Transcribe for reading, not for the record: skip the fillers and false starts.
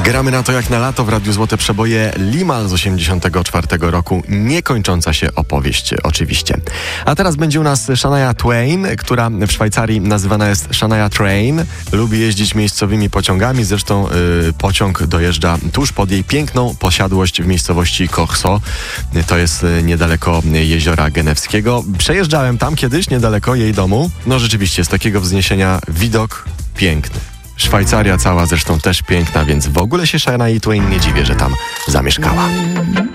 Gramy na to jak na lato w Radiu Złote Przeboje. Limal z 84 roku. Niekończąca się opowieść oczywiście. A teraz będzie u nas Shania Twain, która w Szwajcarii nazywana jest Shania Train. Lubi jeździć miejscowymi pociągami. Zresztą pociąg dojeżdża tuż pod jej piękną posiadłość w miejscowości Kochso. To jest niedaleko Jeziora Genewskiego. Przejeżdżałem tam kiedyś, niedaleko jej domu. No rzeczywiście, z takiego wzniesienia widok piękny. Szwajcaria cała zresztą też piękna, więc w ogóle się Shania Twain nie dziwię, że tam zamieszkała.